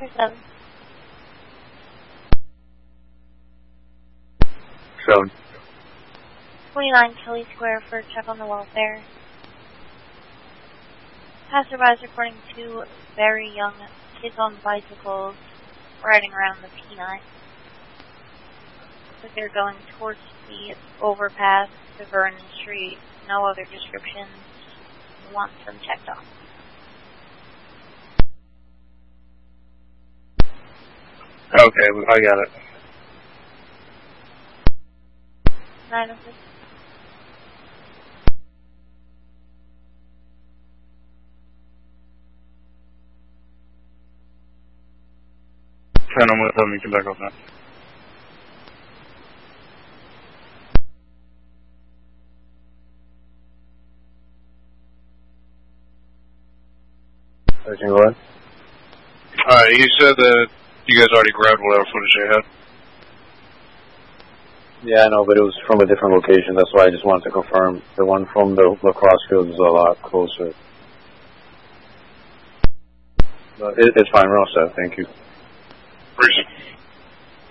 7. 7. 29 Kelly Square for check on the welfare. Passerby is reporting 2 very young kids on bicycles riding around the P9. Looks like they're going towards the overpass to Vernon Street. No other descriptions. We want them checked on. Okay, I got it. 906. I'm with them, you can back off now. Searching what? Alright, you said that you guys already grabbed whatever footage they had. Yeah, I know, but it was from a different location. That's why I just wanted to confirm. The one from the lacrosse field is a lot closer. But it's fine, we're all set. Thank you. Reason.